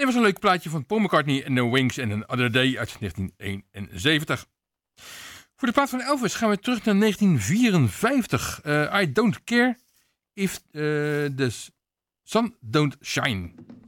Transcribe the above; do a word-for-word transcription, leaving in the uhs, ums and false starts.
Dit was een leuk plaatje van Paul McCartney en The Wings en Another Day uit negentien eenenzeventig. Voor de plaat van Elvis gaan we terug naar negentien vierenvijftig. Uh, I Don't Care If uh, the Sun Don't Shine.